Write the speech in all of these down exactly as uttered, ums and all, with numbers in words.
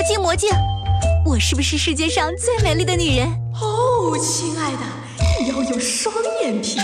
魔镜魔镜，我是不是世界上最美丽的女人？ 哦，亲爱的，你要有双眼皮。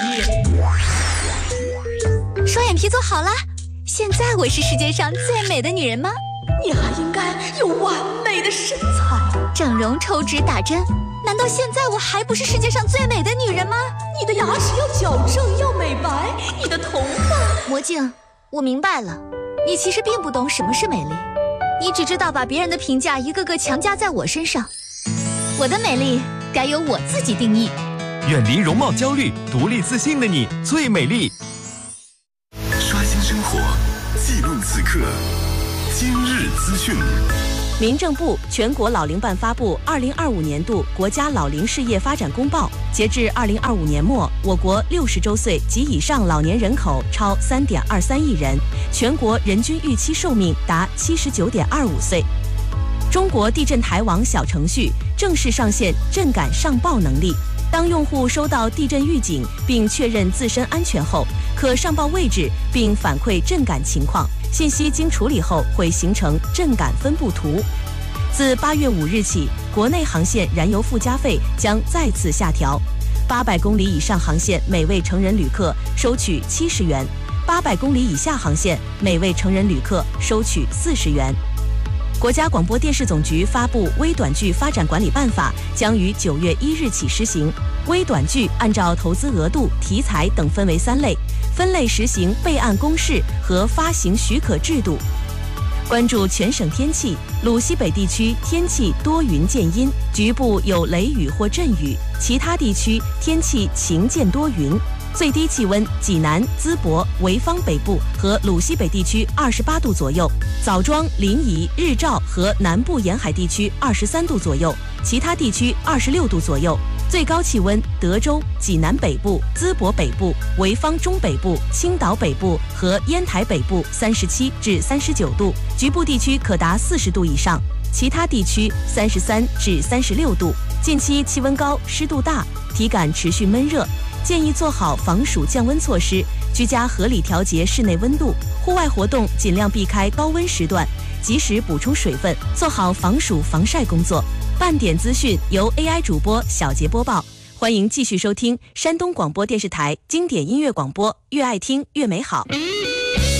双眼皮做好了，现在我是世界上最美的女人吗？ 你还应该有完美的身材。 整容、抽脂、打针，难道现在我还不是世界上最美的女人吗？ 你的牙齿要矫正，要美白，你的头发…… 魔镜，我明白了，你其实并不懂什么是美丽，你只知道把别人的评价一个个强加在我身上。我的美丽该由我自己定义。 远离容貌焦虑，独立自信的你最美丽。 刷新生活，记录此刻，今日资讯。 民政部、全国老龄办发布二零二五年度国家老龄事业发展公报，截至二零二五年末，我国六十周岁及以上老年人口超三点二三亿人，全国人均预期寿命达七十九点二五岁。中国地震台网小程序正式上线震感上报能力。当用户收到地震预警并确认自身安全后，可上报位置并反馈震感情况，信息经处理后会形成震感分布图。自八月五日起，国内航线燃油附加费将再次下调，八百公里以上航线每位成人旅客收取七十元，八百公里以下航线每位成人旅客收取四十元。国家广播电视总局发布微短剧发展管理办法，将于九月一日起施行。微短剧按照投资额度、题材等分为三类，分类实行备案公示和发行许可制度。关注全省天气，鲁西北地区天气多云见阴，局部有雷雨或阵雨，其他地区天气晴见多云。最低气温，济南、淄博、潍坊北部和鲁西北地区二十八度左右，枣庄、临沂、日照和南部沿海地区二十三度左右，其他地区二十六度左右。最高气温，德州、济南北部、淄博北部、潍坊中北部、青岛北部和烟台北部三十七至三十九度，局部地区可达四十度以上，其他地区三十三至三十六度。近期气温高，湿度大，体感持续闷热，建议做好防暑降温措施，居家合理调节室内温度，户外活动尽量避开高温时段，及时补充水分，做好防暑防晒工作。半点资讯由 A I 主播小杰播报，欢迎继续收听山东广播电视台经典音乐广播，越爱听越美好。